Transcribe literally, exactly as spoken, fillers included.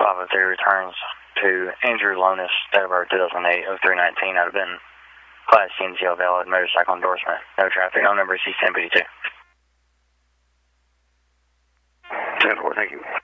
five oh three returns to Andrew Lonis, date of birth two thousand eight, oh three nineteen, out of Benton. Class C N C L valid, motorcycle endorsement. No traffic, no number C ten B two. ten four, thank you.